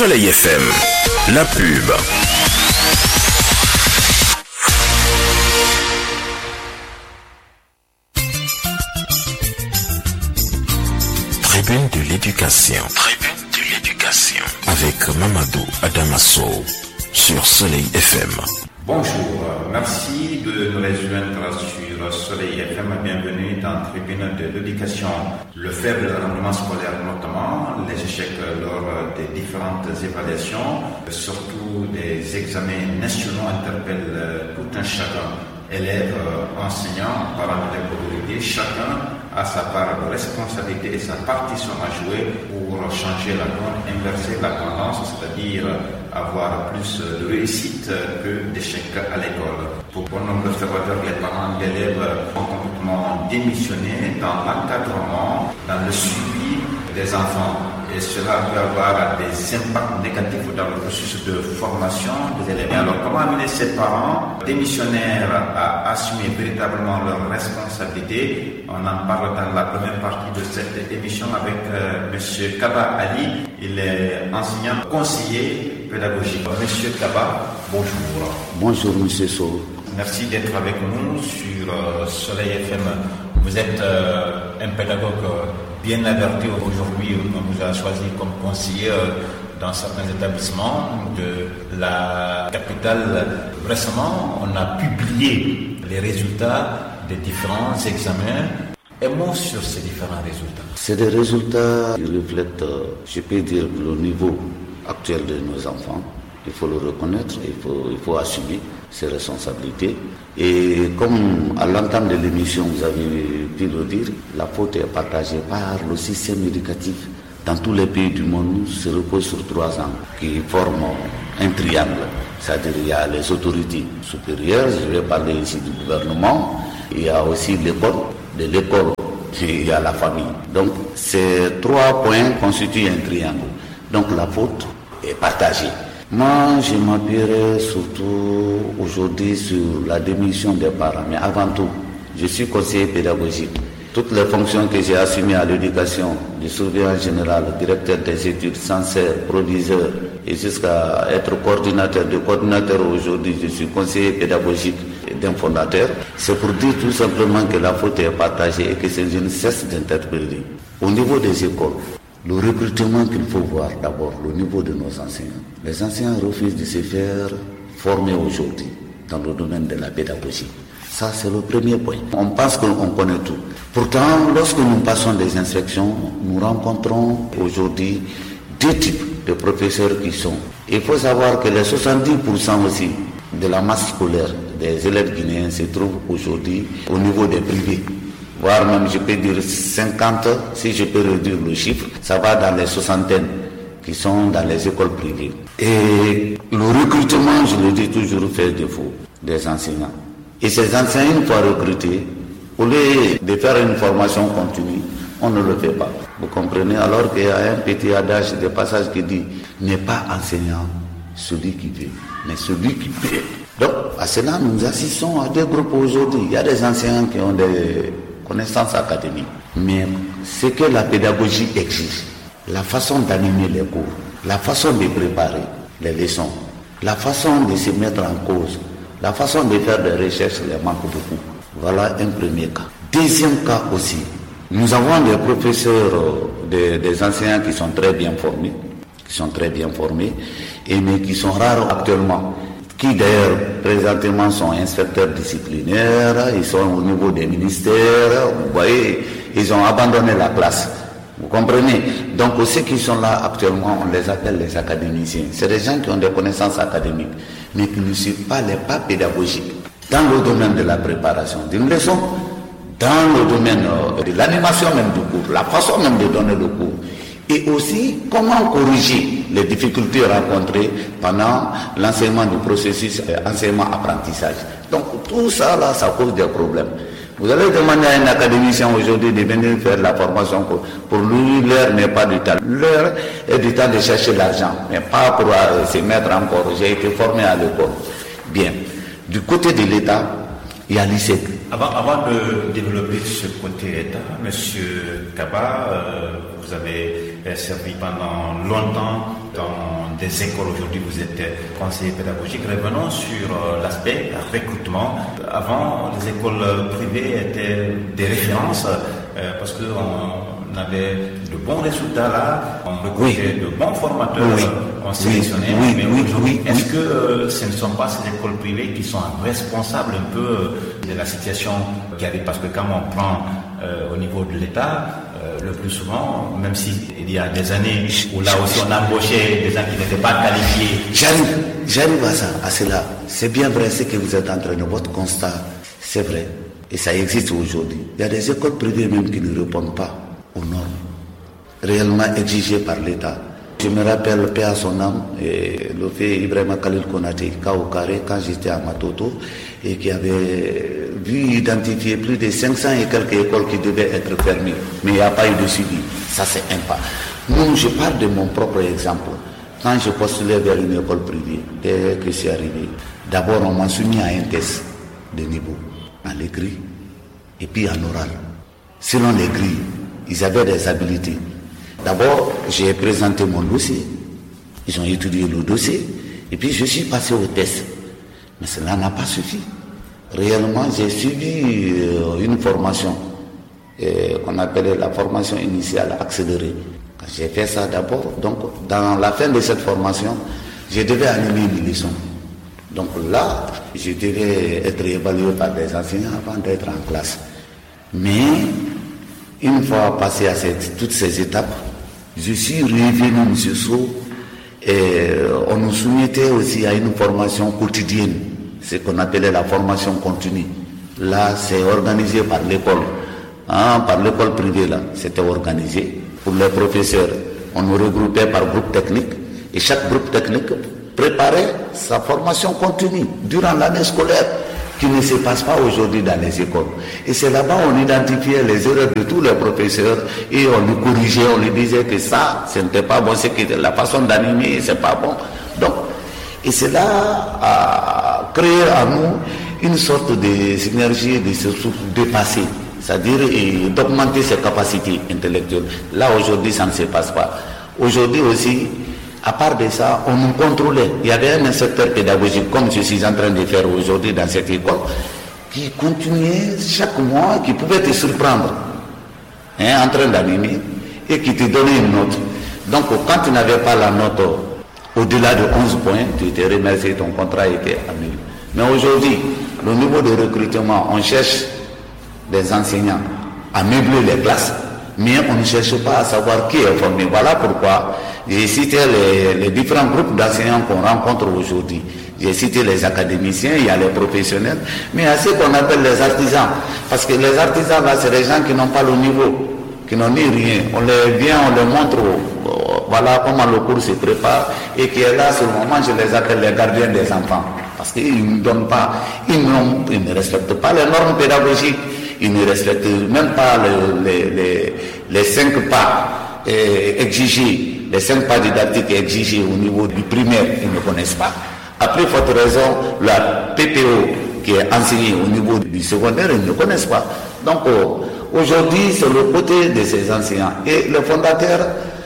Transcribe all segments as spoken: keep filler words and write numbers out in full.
Soleil F M, la pub. Tribune de l'éducation. Tribune de l'éducation. Avec Mamadou Adamasso sur Soleil F M. Bonjour, merci de nous rejoindre sur Soleil F M. Bienvenue dans Tribune de l'éducation. Le faible rendement scolaire notamment, les échecs lors des différentes évaluations, surtout des examens nationaux interpellent tout un chacun. Élèves, enseignants, parents de l'autorité, chacun a sa part de responsabilité et sa partition à jouer pour changer la donne, inverser la tendance, c'est-à-dire avoir plus de réussite que d'échecs à l'école. Pour bon nombre d'observateurs, les parents d'élèves ont complètement démissionné dans l'encadrement, dans le suivi des enfants. Et cela peut avoir des impacts négatifs dans le processus de formation des élèves. Et alors, comment amener ces parents démissionnaires à assumer véritablement leurs responsabilités? On en parle dans la première partie de cette émission avec euh, M. Kaba Ali. Il est enseignant conseiller pédagogique. Monsieur Kaba, bonjour. Bonjour, M. Sow. Merci d'être avec nous sur euh, Soleil F M. Vous êtes euh, un pédagogue euh, bien averti aujourd'hui. On vous a choisi comme conseiller euh, dans certains établissements de la capitale. Récemment, on a publié les résultats des différents examens. Un mot sur ces différents résultats. C'est des résultats qui reflètent, je peux dire, le niveau actuel de nos enfants. Il faut le reconnaître, il faut, il faut assumer ses responsabilités. Et comme à l'entame de l'émission, vous avez pu le dire, la faute est partagée par le système éducatif. Dans tous les pays du monde, se repose sur trois angles qui forment un triangle. C'est-à-dire qu'il y a les autorités supérieures, je vais parler ici du gouvernement, il y a aussi l'école, de l'école, il y a la famille. Donc ces trois points constituent un triangle. Donc la faute est partagée. Moi, je m'appuierai surtout aujourd'hui sur la démission des parents. Mais avant tout, je suis conseiller pédagogique. Toutes les fonctions que j'ai assumées à l'éducation, du surveillant général, directeur des études, censeur, proviseur, et jusqu'à être coordinateur, de coordinateur aujourd'hui, je suis conseiller pédagogique d'un fondateur. C'est pour dire tout simplement que la faute est partagée et que je ne cesse d'interpeller. Au niveau des écoles, le recrutement qu'il faut voir d'abord, le niveau de nos enseignants. Les enseignants refusent de se faire former aujourd'hui dans le domaine de la pédagogie. Ça, c'est le premier point. On pense qu'on connaît tout. Pourtant, lorsque nous passons des inspections, nous rencontrons aujourd'hui deux types de professeurs qui sont. Il faut savoir que les soixante-dix pour cent aussi de la masse scolaire des élèves guinéens se trouvent aujourd'hui au niveau des privés. Voire même, je peux dire cinquante, si je peux réduire le chiffre, ça va dans les soixantaines qui sont dans les écoles privées. Et le recrutement, je le dis toujours, fait défaut des enseignants. Et ces enseignants, une fois recrutés, au lieu de faire une formation continue, on ne le fait pas. Vous comprenez? Alors qu'il y a un petit adage de passage qui dit « n'est pas enseignant celui qui veut, mais celui qui paie ». Donc, à cela, nous assistons à des groupes aujourd'hui. Il y a des enseignants qui ont des connaissances académiques. Mais ce que la pédagogie exige, la façon d'animer les cours, la façon de préparer les leçons, la façon de se mettre en cause, la façon de faire des recherches les manque beaucoup. Voilà un premier cas. Deuxième cas aussi, nous avons des professeurs, des, des enseignants qui sont très bien formés, qui sont très bien formés, et mais qui sont rares actuellement, qui d'ailleurs présentement sont inspecteurs disciplinaires, ils sont au niveau des ministères, vous voyez, ils ont abandonné la classe. Vous comprenez? Donc ceux qui sont là actuellement, on les appelle les académiciens. C'est des gens qui ont des connaissances académiques, mais qui ne suivent pas les pas pédagogiques. Dans le domaine de la préparation d'une leçon, dans le domaine de l'animation même du cours, la façon même de donner le cours, et aussi comment corriger les difficultés rencontrées pendant l'enseignement du processus enseignement-apprentissage. Donc tout ça là, ça cause des problèmes. Vous allez demander à un académicien aujourd'hui de venir faire la formation. Pour, pour lui, l'heure n'est pas du temps. L'heure est du temps de chercher l'argent, mais pas pour euh, se mettre encore. J'ai été formé à l'école. Bien. Du côté de l'État, il y a l'I S E C. Avant, avant de développer ce côté État, M. Kaba, euh, vous avez servi pendant longtemps dans des écoles. Aujourd'hui, vous êtes conseiller pédagogique. Revenons sur l'aspect recrutement. Avant, les écoles privées étaient des références euh, parce qu'on avait de bons résultats là, on recrutait oui. de bons formateurs, oui. on sélectionnait. Oui. Mais Oui. aujourd'hui, Oui. est-ce que euh, ce ne sont pas ces écoles privées qui sont responsables un peu de la situation qui arrive? Parce que quand on prend euh, au niveau de l'État, euh, le plus souvent, même s'il y a des années où là aussi on embauchait des gens qui n'étaient pas qualifiés. J'arrive, j'arrive à ça, à cela. C'est bien vrai ce que vous êtes en train de votre constat, c'est vrai. Et ça existe aujourd'hui. Il y a des écoles privées même qui ne répondent pas aux normes réellement exigées par l'État. Je me rappelle, paix à son âme, et le fait Ibrahima Khalil Konaté, Kao Carré, quand j'étais à Matoto, et qui avait vu identifier plus de cinq cents et quelques écoles qui devaient être fermées. Mais il n'y a pas eu de suivi. Ça, c'est un pas. Moi, je parle de mon propre exemple. Quand je postulais vers une école privée, dès que je suis arrivé, d'abord, on m'a soumis à un test de niveau, en l'écrit, et puis en oral. Selon les grilles, ils avaient des habilités. D'abord, j'ai présenté mon dossier. Ils ont étudié le dossier. Et puis, je suis passé au test. Mais cela n'a pas suffi. Réellement, j'ai suivi euh, une formation euh, qu'on appelait la formation initiale accélérée. Quand j'ai fait ça d'abord, donc, dans la fin de cette formation, je devais animer une leçon. Donc là, je devais être évalué par des enseignants avant d'être en classe. Mais, une fois passé à cette, toutes ces étapes, je suis revenu, M. Sow, et on nous soumettait aussi à une formation quotidienne, ce qu'on appelait la formation continue. Là, c'est organisé par l'école, hein, par l'école privée, là, c'était organisé. Pour les professeurs, on nous regroupait par groupe technique, et chaque groupe technique préparait sa formation continue durant l'année scolaire, qui ne se passe pas aujourd'hui dans les écoles. Et c'est là-bas on identifiait les erreurs de tous les professeurs et on les corrigeait, on lui disait que ça, ce n'était pas bon, c'est que la façon d'animer, c'est pas bon. Donc, et cela a créé à nous une sorte de synergie, de se dépasser, c'est-à-dire d'augmenter ses capacités intellectuelles. Là, aujourd'hui, ça ne se passe pas. Aujourd'hui aussi, à part de ça, on nous contrôlait. Il y avait un inspecteur pédagogique, comme je suis en train de faire aujourd'hui dans cette école, qui continuait chaque mois, qui pouvait te surprendre, hein, en train d'animer, et qui te donnait une note. Donc, quand tu n'avais pas la note au-delà de onze points, tu étais remercié, ton contrat était annulé. Mais aujourd'hui, le niveau de recrutement, on cherche des enseignants à meubler les classes, mais on ne cherche pas à savoir qui est formé. Voilà pourquoi j'ai cité les, les différents groupes d'enseignants qu'on rencontre aujourd'hui. J'ai cité les académiciens, il y a les professionnels, mais il y a ceux qu'on appelle les artisans. Parce que les artisans, là, c'est des gens qui n'ont pas le niveau, qui n'ont ni rien. On les vient, on les montre, voilà comment le cours se prépare, et qui est là, sur le moment, je les appelle les gardiens des enfants. Parce qu'ils ne donnent pas, ils, ils ne respectent pas les normes pédagogiques, ils ne respectent même pas les, les, les, les cinq pas eh, exigés, les cinq pas didactiques exigés au niveau du primaire, ils ne connaissent pas. Après, faute raison, la P P O qui est enseignée au niveau du secondaire, ils ne connaissent pas. Donc, oh, aujourd'hui, c'est le côté de ces enseignants. Et les fondateurs,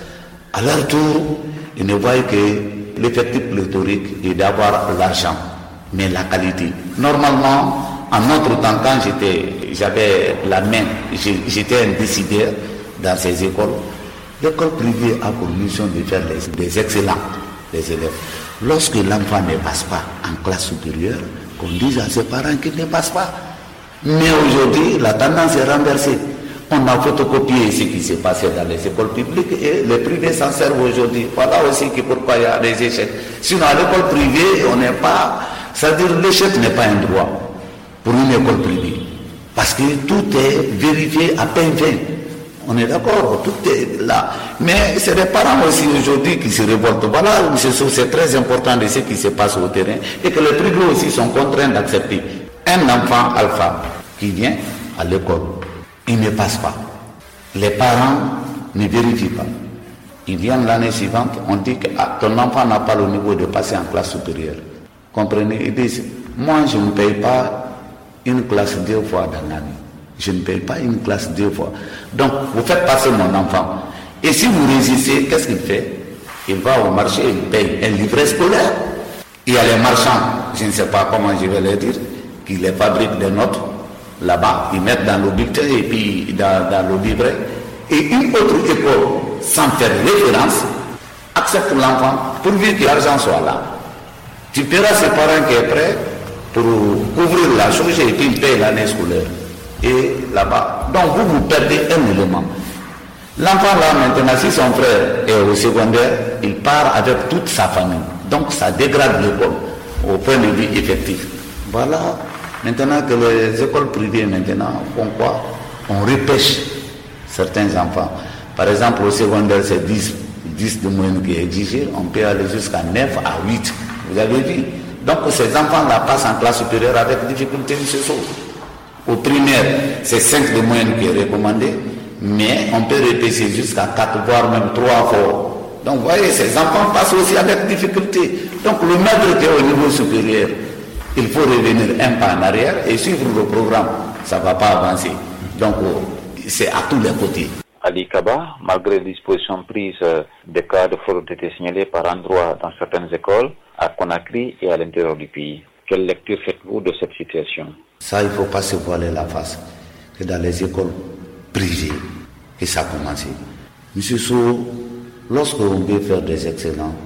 à leur tour, ils ne voient que l'effectif pléthorique est d'avoir l'argent, mais la qualité. Normalement, en notre temps, quand j'étais, j'avais la main, j'étais un décideur dans ces écoles, l'école privée a pour mission de faire les, des excellents, les élèves. Lorsque l'enfant ne passe pas en classe supérieure, qu'on dise à ses parents qu'il ne passe pas. Mais aujourd'hui, la tendance est renversée. On a photocopié ce qui s'est passé dans les écoles publiques et les privés s'en servent aujourd'hui. Voilà aussi pourquoi il y a des échecs. Sinon, à l'école privée, on n'est pas... C'est-à-dire l'échec n'est pas un droit pour une école privée. Parce que tout est vérifié à peine fait. On est d'accord, tout est là. Mais c'est les parents aussi aujourd'hui qui se révoltent. Voilà, c'est très important de ce qui se passe au terrain et que les privés aussi sont contraints d'accepter. Un enfant alpha qui vient à l'école, il ne passe pas. Les parents ne vérifient pas. Ils viennent l'année suivante, on dit que ah, ton enfant n'a pas le niveau de passer en classe supérieure. Comprenez? Ils disent, moi je ne paye pas une classe deux fois dans l'année. Je ne paye pas une classe deux fois. Donc, vous faites passer mon enfant. Et si vous résistez, qu'est-ce qu'il fait? Il va au marché, il paye un livret scolaire. Il y a les marchands, je ne sais pas comment je vais les dire, qui les fabriquent des notes là-bas, ils mettent dans le bulletin et puis dans, dans le livret. Et une autre école, sans faire référence, accepte l'enfant pourvu que l'argent soit là. Tu paieras ses parents qui est prêt pour couvrir la chose et puis il paye l'année scolaire. Et là-bas, donc vous vous perdez un élément. L'enfant là maintenant, si son frère est au secondaire, il part avec toute sa famille. Donc ça dégrade l'école au point de vue effectif. Voilà, maintenant que les écoles privées maintenant font quoi? On repêche certains enfants. Par exemple au secondaire c'est dix, dix de moyenne qui est exigé, on peut aller jusqu'à neuf à huit. Vous avez vu? Donc ces enfants-là passent en classe supérieure avec difficulté, c'est ça. Au primaire, c'est cinq de moyenne qui est recommandé, mais on peut repêcher jusqu'à quatre, voire même trois fois. Donc vous voyez, ces enfants passent aussi avec difficulté. Donc le maître qui est au niveau supérieur, il faut revenir un pas en arrière et suivre le programme. Ça ne va pas avancer. Donc c'est à tous les côtés. Ali Kaba, malgré les dispositions prises, des cas de fraude ont été signalés par endroits dans certaines écoles, à Conakry et à l'intérieur du pays. Quelle lecture faites-vous de cette situation? Ça, il ne faut pas se voiler la face. C'est dans les écoles privées que ça a commencé. Monsieur Sow, lorsqu'on veut faire des excellents,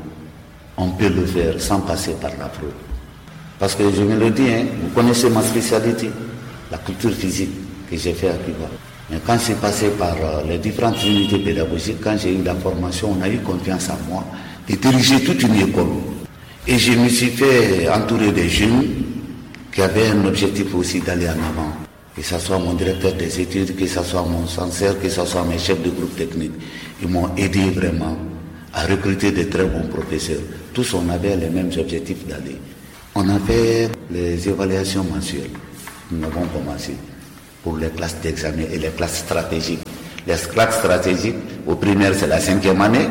on peut le faire sans passer par la fraude. Parce que je me le dis, hein, vous connaissez ma spécialité, la culture physique que j'ai fait à Cuba. Mais quand c'est passé par euh, les différentes unités pédagogiques, quand j'ai eu la formation, on a eu confiance en moi de diriger toute une école. Et je me suis fait entourer des jeunes qui avaient un objectif aussi d'aller en avant. Que ce soit mon directeur des études, que ce soit mon censeur, que ce soit mes chefs de groupe technique. Ils m'ont aidé vraiment à recruter de très bons professeurs. Tous on avait les mêmes objectifs d'aller. On a fait les évaluations mensuelles. Nous avons commencé pour les classes d'examen et les classes stratégiques. Les classes stratégiques, au primaire c'est la cinquième année,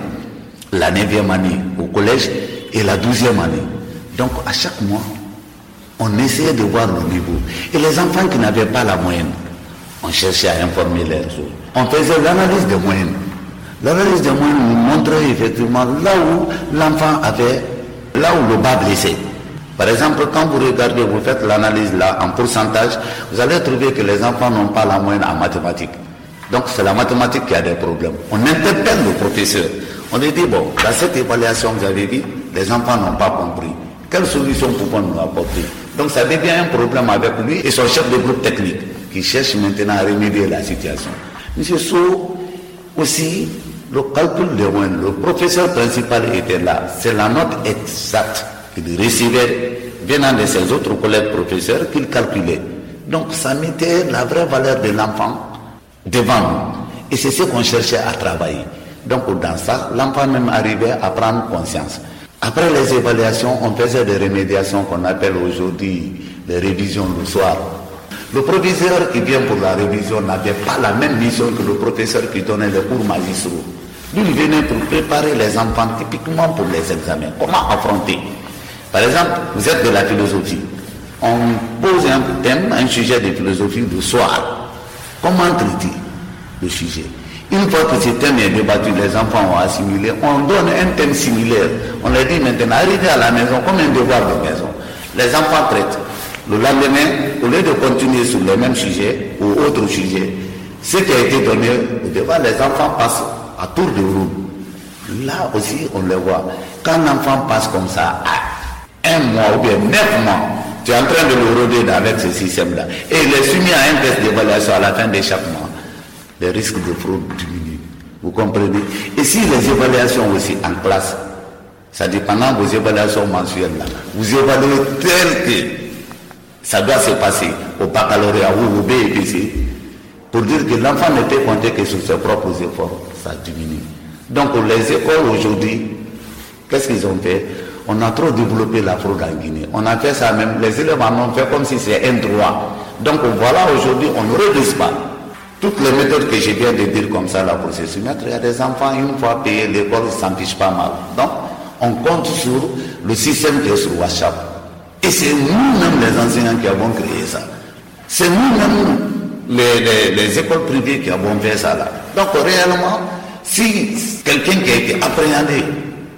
la neuvième année au collège et la douzième année. Donc à chaque mois, on essayait de voir le niveau. Et les enfants qui n'avaient pas la moyenne, on cherchait à informer les autres. On faisait l'analyse des moyennes. L'analyse des moyennes nous montrait effectivement là où l'enfant avait, là où le bas blessé. Par exemple, quand vous regardez, vous faites l'analyse là en pourcentage, vous allez trouver que les enfants n'ont pas la moyenne en mathématiques. Donc c'est la mathématique qui a des problèmes. On interpelle le professeur. On lui dit, bon, dans cette évaluation, vous avez vu, les enfants n'ont pas compris. Quelle solution pouvons-nous apporter? Donc ça devient un problème avec lui et son chef de groupe technique qui cherche maintenant à remédier la situation. Monsieur Sow, aussi, le calcul des moyens, le professeur principal était là. C'est la note exacte qu'il recevait venant de ses autres collègues professeurs qu'il calculait. Donc ça mettait la vraie valeur de l'enfant devant nous. Et c'est ce qu'on cherchait à travailler. Donc dans ça, l'enfant même arrivait à prendre conscience. Après les évaluations, on faisait des remédiations qu'on appelle aujourd'hui les révisions le soir. Le proviseur qui vient pour la révision n'avait pas la même mission que le professeur qui donnait les cours magistraux. Lui, il venait pour préparer les enfants typiquement pour les examens. Comment affronter? Par exemple, vous êtes de la philosophie. On pose un thème, un sujet de philosophie le soir. Comment traiter le sujet? Une fois que ce thème est débattu, les enfants ont assimilé, on donne un thème similaire. On leur dit maintenant, arrivez à la maison comme un devoir de maison. Les enfants traitent. Le lendemain, au lieu de continuer sur le même sujet ou autre sujet, ce qui a été donné au devoir, les enfants passent à tour de roue. Là aussi, on le voit. Quand l'enfant passe comme ça, à un mois ou bien neuf mois, tu es en train de le roder avec ce système-là. Et il est soumis à un test d'évaluation à la fin de chaque mois. Les risques de fraude diminuent. Vous comprenez? Et si les évaluations aussi en classe, ça dépend de vos évaluations mensuelles là, vous évaluez tel que ça doit se passer au baccalauréat ou au B E P C, pour dire que l'enfant ne peut compter que sur ses propres efforts, ça diminue. Donc les écoles aujourd'hui, qu'est-ce qu'ils ont fait? On a trop développé la fraude en Guinée. On a fait ça même, les élèves en ont fait comme si c'était un droit. Donc voilà, aujourd'hui, on ne réduit pas. Toutes les méthodes que je viens de dire comme ça là pour se soumettre, il y a des enfants, une fois payés, l'école ne s'en fiche pas mal. Donc, on compte sur le système qui est sur WhatsApp. Et c'est nous-mêmes les enseignants qui avons créé ça. C'est nous-mêmes les, les, les écoles privées qui avons fait ça là. Donc réellement, si quelqu'un qui a été appréhendé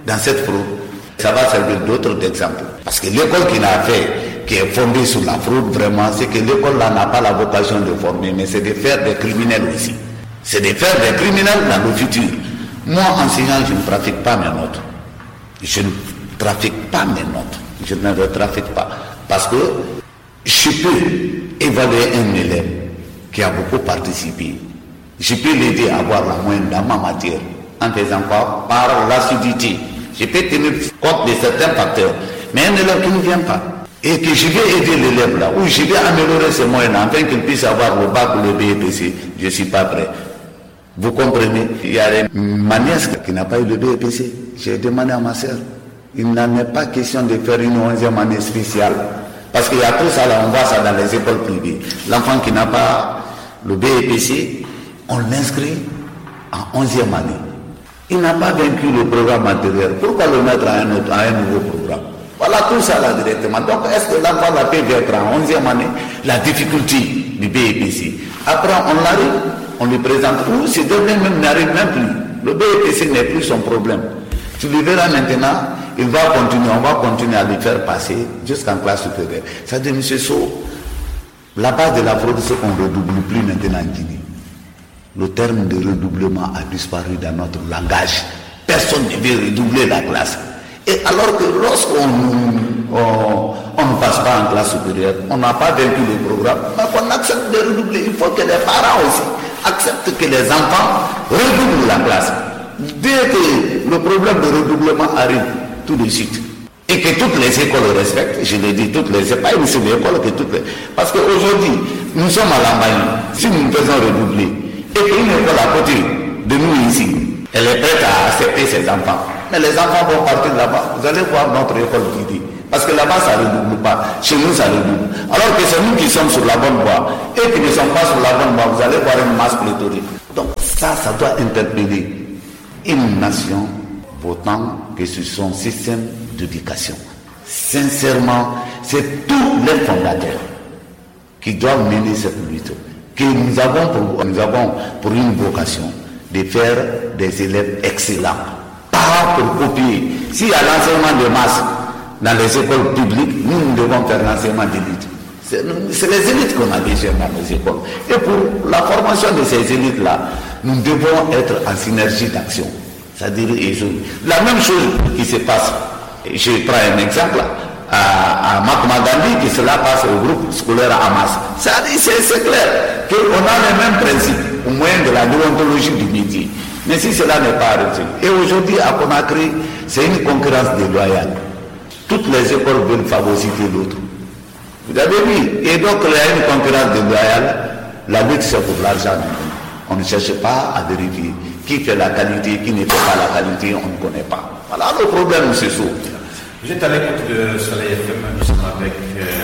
dans cette fraude. Ça va servir d'autres exemples. Parce que l'école qui l'a fait, qui est fondée sur la fraude vraiment, c'est que l'école là n'a pas la vocation de former, mais c'est de faire des criminels aussi. C'est de faire des criminels dans le futur. Moi, enseignant, je ne trafique pas mes notes. Je ne trafique pas mes notes. Je ne les trafique pas. Parce que je peux évaluer un élève qui a beaucoup participé. Je peux l'aider à avoir la moyenne dans ma matière. En faisant quoi? Par l'assiduité. Je peux tenir compte de certains facteurs. Mais un élève qui ne vient pas, et que je vais aider l'élève là, ou je vais améliorer ses moyens afin qu'il puisse avoir le bac ou le B E P C, je ne suis pas prêt. Vous comprenez? Il y a ma nièce qui n'a pas eu le B E P C. J'ai demandé à ma soeur. Il n'en est pas question de faire une onzième année spéciale. Parce qu'il y a tout ça là, on voit ça dans les écoles privées. L'enfant qui n'a pas le B E P C, on l'inscrit en onzième année. Il n'a pas vaincu le programme antérieur. Pourquoi le mettre à un, autre, à un nouveau programme? Voilà tout ça là directement. Donc est-ce que l'enfant là peut être en onzième année? La difficulté du B E P C. Après on l'arrive, on lui présente, ou ce dernier même n'arrive même plus. Le B E P C n'est plus son problème. Tu le verras maintenant, il va continuer, on va continuer à lui faire passer jusqu'en classe supérieure. Ça dit, M. Sow, la base de la fraude, c'est qu'on ne redouble plus maintenant en Guinée. Le terme de redoublement a disparu dans notre langage. Personne ne veut redoubler la classe. Et alors que lorsqu'on on, on ne passe pas en classe supérieure, on n'a pas vaincu le programme, mais qu'on accepte de redoubler. Il faut que les parents aussi acceptent que les enfants redoublent la classe. Dès que le problème de redoublement arrive, tout de suite, et que toutes les écoles respectent, je l'ai dit, toutes les écoles, pas une seule école, que toutes les... Parce qu'aujourd'hui, nous sommes à l'Ambaye, si nous nous faisons redoubler, et qu'une école à côté de nous ici, elle est prête à accepter ses enfants. Mais les enfants vont partir là-bas, vous allez voir notre école qui dit. Parce que là-bas, ça ne redouble pas. Chez nous, ça redouble. Alors que c'est nous qui sommes sur la bonne voie, et qui ne sommes pas sur la bonne voie, vous allez voir une masse pléthorique. Donc ça, ça doit interpeller une nation votant que sur son système d'éducation. Sincèrement, c'est tous les fondateurs qui doivent mener cette lutte. Que nous avons pour, nous avons pour une vocation de faire des élèves excellents. Pas pour copier. S'il y a l'enseignement de masse dans les écoles publiques, nous, nous devons faire l'enseignement d'élite. C'est, c'est les élites qu'on a déjà dans nos écoles. Et pour la formation de ces élites-là, nous devons être en synergie d'action. C'est-à-dire, la même chose qui se passe, je prends un exemple, à, à Mahatma Gandhi, que cela passe au groupe scolaire à Hamas. C'est-à-dire, c'est, c'est clair qu'on a les mêmes principes au moyen de la déontologie du métier. Mais si cela n'est pas arrêté, et aujourd'hui à Conakry, c'est une concurrence déloyale. Toutes les écoles veulent favoriser l'autre. Vous avez vu, et donc il y a une concurrence déloyale, la lutte c'est pour l'argent. On ne cherche pas à vérifier qui fait la qualité, qui ne fait pas la qualité, on ne connaît pas. Voilà le problème, c'est ça. Vous êtes à l'écoute de Soleil F M, nous sommes avec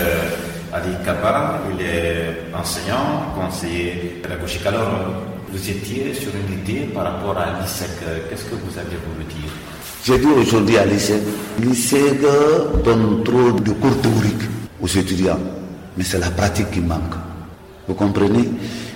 euh, Ali Kaba, il est enseignant, conseiller pédagogique. Alors, vous étiez sur une idée par rapport à l'I S E C, qu'est-ce que vous avez voulu dire? J'ai dit aujourd'hui à l'I S E C, l'I S E C donne trop de cours théoriques aux étudiants, mais c'est la pratique qui manque. Vous comprenez?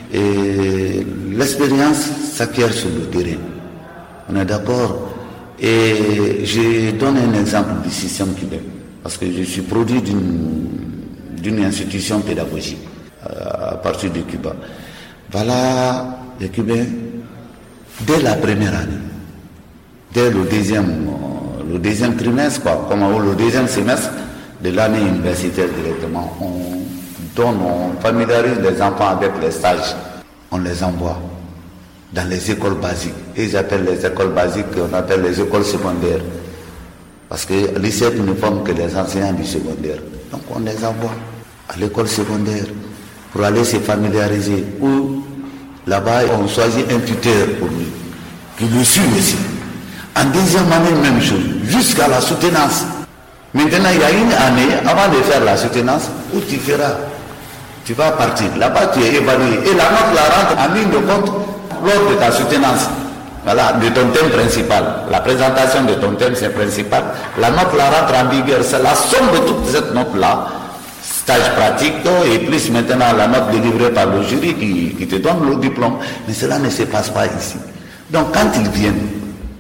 Et l'expérience s'acquiert sur le terrain. On est d'accord? Et je donne un exemple du système cubain, parce que je suis produit d'une, d'une institution pédagogique à partir de Cuba. Voilà, les Cubains, dès la première année, dès le deuxième, le deuxième trimestre, quoi, comme le deuxième semestre de l'année universitaire directement, on donne, on familiarise les enfants avec les stages, on les envoie dans les écoles basiques. Et ils appellent les écoles basiques, on appelle les écoles secondaires. Parce que l'I S E C ne forme que les enseignants du secondaire. Donc on les envoie à l'école secondaire pour aller se familiariser. Ou là-bas, on choisit un tuteur pour lui, qui le suit aussi. En deuxième année, même chose, jusqu'à la soutenance. Maintenant, il y a une année, avant de faire la soutenance, où tu feras. Tu vas partir. Là-bas, tu es évalué. Et la note la rentre en ligne de compte lors de ta soutenance. Voilà, de ton thème principal. La présentation de ton thème, c'est principal. La note la rentre en vigueur. C'est la somme de toute cette note-là. Stage pratique, et plus maintenant la note délivrée par le jury qui, qui te donne le diplôme. Mais cela ne se passe pas ici. Donc, quand ils viennent,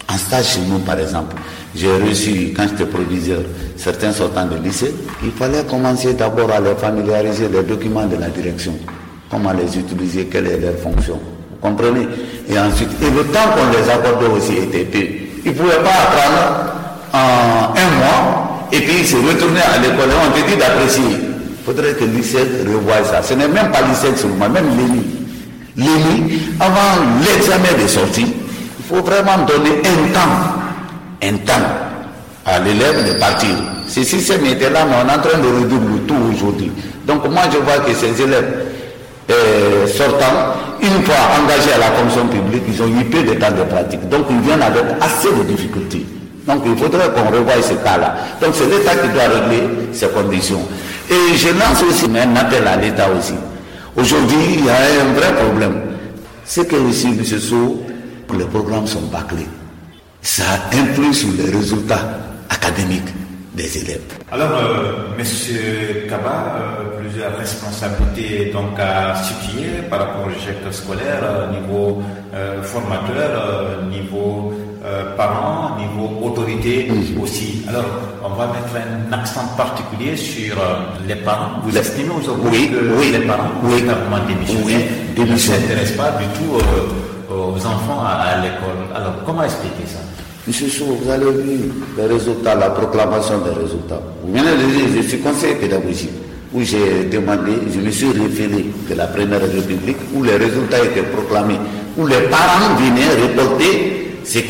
En stage chez nous, par exemple, j'ai reçu, quand j'étais proviseur, certains sortants de lycée, il fallait commencer d'abord à les familiariser les documents de la direction, comment les utiliser, quelle est leur fonction. Vous comprenez? Et ensuite, et le temps qu'on les accordait aussi était peu. Ils ne pouvaient pas apprendre en un mois et puis se retourner à l'école. On te dit d'apprécier. Il faudrait que l'I C E C revoie ça. Ce n'est même pas l'I C E C seulement, même l'E N I. L'E N I, avant l'examen de sortie, il faut vraiment donner un temps, un temps à l'élève de partir. Ce système était là, mais on est en train de réduire le tout aujourd'hui. Donc moi je vois que ces élèves euh, sortants, une fois engagés à la fonction publique, ils ont eu peu de temps de pratique. Donc ils viennent avec assez de difficultés. Donc il faudrait qu'on revoie ce cas-là. Donc c'est l'État qui doit régler ces conditions. Et je lance aussi un appel à l'État aussi. Aujourd'hui, il y a un vrai problème. C'est que ici, M. Sow, les programmes sont bâclés. Ça influe sur les résultats académiques des élèves. Alors, euh, M. Kaba, euh, plusieurs responsabilités donc à situer par rapport au échec scolaire, euh, niveau euh, formateur, euh, niveau euh, parents, niveau autorité mmh. aussi. Alors, on va mettre un accent particulier sur euh, les parents. Vous estimez aujourd'hui oui, que oui, les parents oui, véritablement démissionnés oui, ne s'intéressent pas du tout euh, aux enfants à, à l'école. Alors, comment expliquer ça? Monsieur Sow, vous avez vu les résultats, la proclamation des résultats. Vous venez de dire, je suis conseiller pédagogique, où j'ai demandé, je me suis référé de la Première République, où les résultats étaient proclamés, où les parents venaient reporter ce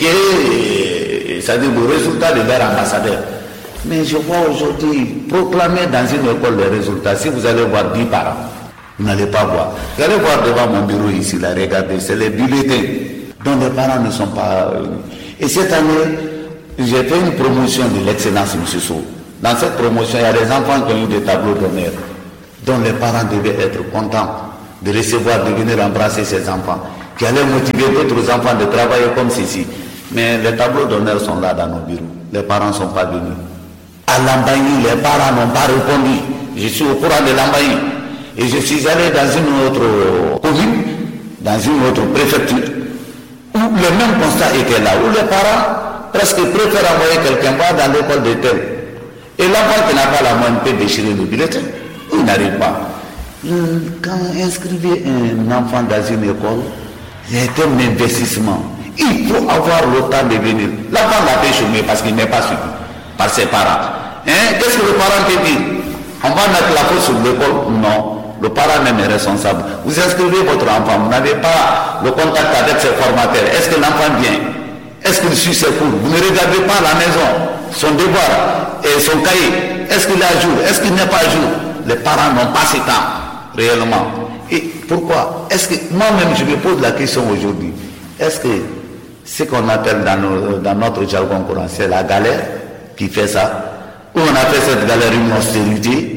que, c'est-à-dire le résultat de leur ambassadeur. Mais je vois aujourd'hui proclamer dans une école les résultats. Si vous allez voir dix parents, vous n'allez pas voir. Vous allez voir devant mon bureau ici, là, regardez, c'est les bulletins dont les parents ne sont pas... Et cette année, j'ai fait une promotion de l'excellence, M. Sow. Dans cette promotion, il y a des enfants qui ont eu des tableaux d'honneur, dont les parents devaient être contents de recevoir, de venir embrasser ces enfants, qui allaient motiver d'autres enfants de travailler comme ceci. Mais les tableaux d'honneur sont là dans nos bureaux. Les parents ne sont pas venus. À Lambaye, les parents n'ont pas répondu. Je suis au courant de Lambaye. Et je suis allé dans une autre commune, dans une autre préfecture, où le même constat était là, où les parents presque préfèrent envoyer quelqu'un voir dans l'école de tel. Et l'enfant qui n'a pas la main peut déchirer le bulletin, il n'arrive pas. Quand inscrivez un enfant dans une école, c'est un investissement. Il faut avoir le temps de venir. L'enfant l'a fait chômer parce qu'il n'est pas suivi par ses parents. Hein? Qu'est-ce que le parent peut dire? On va mettre la faute sur l'école? Non. Le parent même est responsable. Vous inscrivez votre enfant, vous n'avez pas le contact avec ses formateurs. Est-ce que l'enfant vient? Est-ce qu'il suit ses cours? Vous ne regardez pas à la maison son devoir et son cahier. Est-ce qu'il est à jour? Est-ce qu'il n'est pas à jour? Les parents n'ont pas ce temps, réellement. Et pourquoi? Est-ce que moi-même je me pose la question aujourd'hui, est-ce que ce qu'on appelle dans, nos, dans notre jargon courant, c'est la galère qui fait ça? Ou on a fait cette galère une austérité?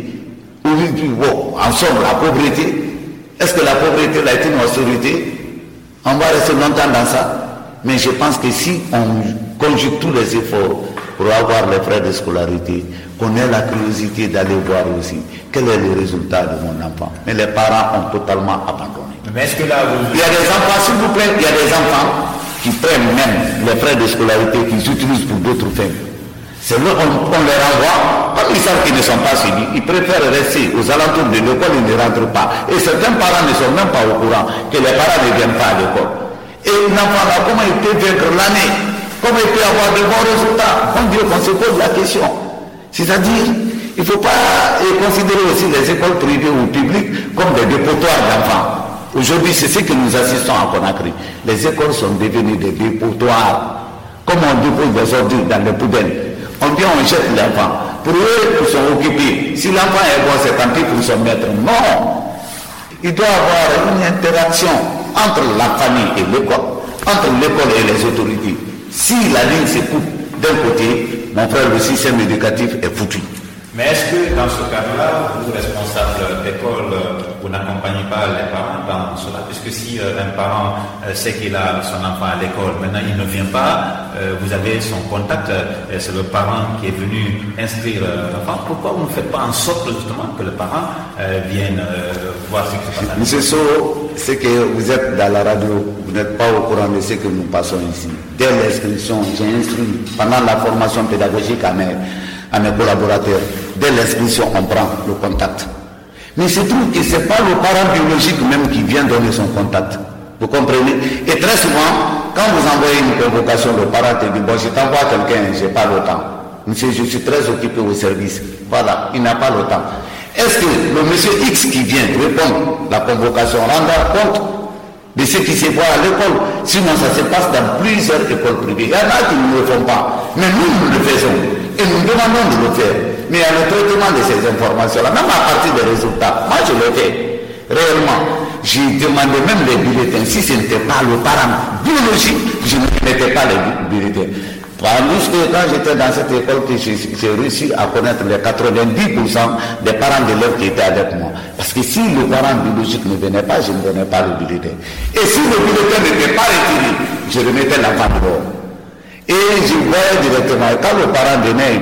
Bon, en somme, la pauvreté, est-ce que la pauvreté est une austérité? On va rester longtemps dans ça. Mais je pense que si on conjugue tous les efforts pour avoir les frais de scolarité, qu'on ait la curiosité d'aller voir aussi quel est le résultat de mon enfant. Mais les parents ont totalement abandonné. Mais est-ce que là, vous... Il y a des enfants, s'il vous plaît, il y a des enfants qui prennent même les frais de scolarité qu'ils utilisent pour d'autres fins. C'est là qu'on on les renvoie, comme ils savent qu'ils ne sont pas suivis, ils préfèrent rester aux alentours de l'école, ils ne rentrent pas. Et certains parents ne sont même pas au courant que les parents ne viennent pas à l'école. Et l'enfant là, comment il peut vaincre l'année? Comment il peut avoir de bons résultats? Mon Dieu, qu'on se pose la question. C'est-à-dire, il ne faut pas considérer aussi les écoles privées ou publiques comme des dépotoirs d'enfants. Aujourd'hui, c'est ce que nous assistons à Conakry. Les écoles sont devenues des dépotoirs. Comme on dépose des ordures dans les poubelles. On vient, on jette l'enfant. Pour eux, ils sont occupés. Si l'enfant est bon, c'est tant pis pour son maître. Non. Il doit y avoir une interaction entre la famille et l'école, entre l'école et les autorités. Si la ligne se coupe d'un côté, mon frère, le système éducatif est foutu. Mais est-ce que dans ce cadre-là, vous, responsable d'école, vous n'accompagnez pas les parents dans cela? Puisque si euh, un parent euh, sait qu'il a son enfant à l'école, maintenant il ne vient pas, euh, vous avez son contact, euh, c'est le parent qui est venu inscrire euh, l'enfant. Pourquoi vous ne faites pas en sorte justement que le parent euh, vienne euh, voir ce qui se passe? Monsieur Sow, c'est que vous êtes dans la radio, vous n'êtes pas au courant de ce que nous passons ici. Dès l'inscription, j'ai instruit pendant la formation pédagogique à mes, à mes collaborateurs. Dès l'inscription, on prend le contact. Mais c'est trouve que ce n'est pas le parent biologique même qui vient donner son contact. Vous comprenez? Et très souvent, quand vous envoyez une convocation, le parent te dit, bon, je t'envoie quelqu'un, je n'ai pas le temps. Monsieur, je suis très occupé au service. Voilà, il n'a pas le temps. Est-ce que le monsieur X qui vient répondre la convocation rendra compte de ce qui se voit à l'école? Sinon, ça se passe dans plusieurs écoles privées. Il y en a qui ne le font pas. Mais nous, nous le faisons. Et nous demandons de le faire. Mais il y a le traitement de ces informations-là, même à partir des résultats. Moi, je le fais. Réellement. J'ai demandé même les bulletins. Si ce n'était pas le parent biologique, je ne mettais pas les bulletins. Plus que quand j'étais dans cette école, que j'ai, j'ai réussi à connaître les quatre-vingt-dix pour cent des parents d'élèves qui étaient avec moi. Parce que si le parent biologique ne venait pas, je ne donnais pas le bulletin. Et si le bulletin n'était pas retiré, je remettais l'enfant dehors. Et je voyais directement, et quand le parent venait,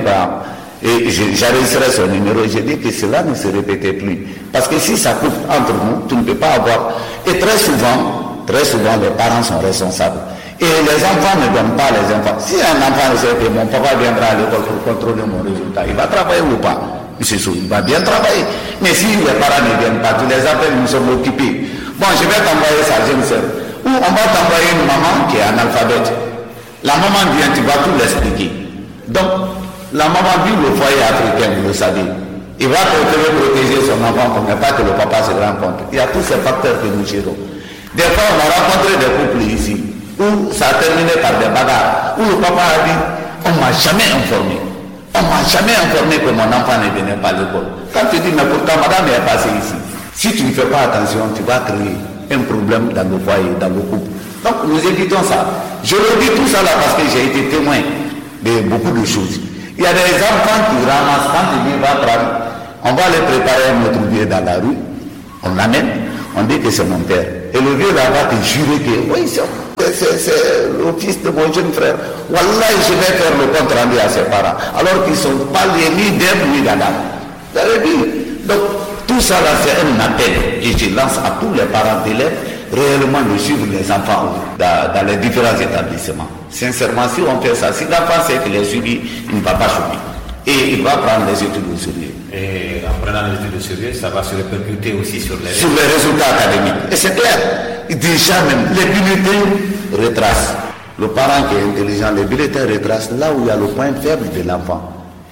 et j'enregistrais son numéro, j'ai dit que cela ne se répétait plus. Parce que si ça coupe entre nous, tu ne peux pas avoir. Et très souvent, très souvent, les parents sont responsables. Et les enfants ne donnent pas les enfants. Si un enfant sait que mon papa viendra à l'école pour contrôler mon résultat, il va travailler ou pas? C'est sûr, il va bien travailler. Mais si les parents ne viennent pas, tu les appelles, nous sommes occupés. Bon, je vais t'envoyer ça, jeune sœur. Ou on va t'envoyer une maman qui est analphabète. La maman vient, tu vas tout l'expliquer. Donc, la maman vit le foyer africain, vous le savez. Il va préférer protéger son enfant pour ne pas que le papa se rende compte. Il y a tous ces facteurs que nous gérons. Des fois, on a rencontré des couples ici, où ça a terminé par des bagarres, où le papa a dit, on ne m'a jamais informé. On ne m'a jamais informé que mon enfant ne venait pas à l'école. Quand tu dis, mais pourtant, madame est passée ici. Si tu ne fais pas attention, tu vas créer un problème dans le foyer, dans le couple. Donc, nous évitons ça. Je le dis tout ça là parce que j'ai été témoin de beaucoup de choses. Il y a des enfants qui ramassent, quand il va prendre, on va les préparer un autre vieux dans la rue, on l'amène, on dit que c'est mon père. Et le vieux là-bas te jure que, oui, c'est, c'est, c'est le fils de mon jeune frère. Wallah, je vais faire le compte rendu à ses parents, alors qu'ils ne sont pas les ni d'Ève ni d'Adam. Vous avez vu? Donc, tout ça là, c'est un appel. Et je lance à tous les parents d'élèves réellement de suivre les enfants dans, dans les différents établissements. Sincèrement, si on fait ça, si l'enfant sait qu'il est suivi, il ne va pas chômer. Et il va prendre les études au sérieux. Et en prenant les études au sérieux, ça va se répercuter aussi sur les, sur les résultats académiques. Et c'est clair. Déjà même, les bulletins retracent. Le parent qui est intelligent, les bulletins retracent là où il y a le point faible de l'enfant.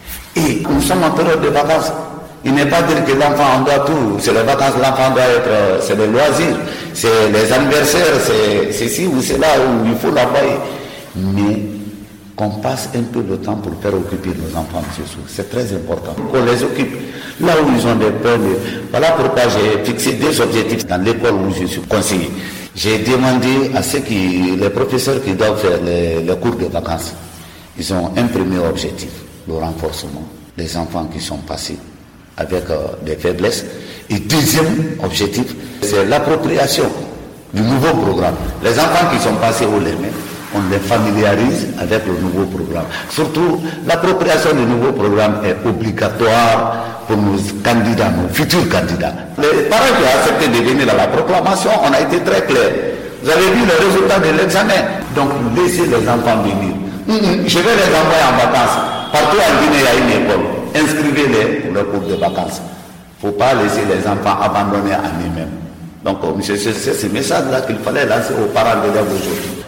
Et nous sommes en période de vacances. Il n'est pas dire que l'enfant, on doit tout. C'est les vacances, l'enfant doit être, c'est les loisirs, c'est les anniversaires, c'est ceci ou c'est là où il faut l'envoyer. Mais qu'on passe un peu de temps pour faire occuper nos enfants, c'est très important. Qu'on les occupe là où ils ont des problèmes. Voilà pourquoi j'ai fixé des objectifs dans l'école où je suis conseiller. J'ai demandé à ceux qui, les professeurs qui doivent faire les, les cours de vacances, ils ont un premier objectif, le renforcement des enfants qui sont passés avec euh, des faiblesses. Et deuxième objectif, c'est l'appropriation du nouveau programme. Les enfants qui sont passés au Lémé, on les familiarise avec le nouveau programme. Surtout, l'appropriation du nouveau programme est obligatoire pour nos candidats, nos futurs candidats. Les parents qui ont accepté de venir à la proclamation, on a été très clairs. Vous avez vu les résultats de l'examen. Donc, laissez les enfants venir. Je vais les envoyer en vacances. Partout en Guinée, il y a une école. Inscrivez-les pour le cours de vacances. Il ne faut pas laisser les enfants abandonnés à eux-mêmes. Donc, c'est ce message-là qu'il fallait lancer aux parents d'élèves aujourd'hui.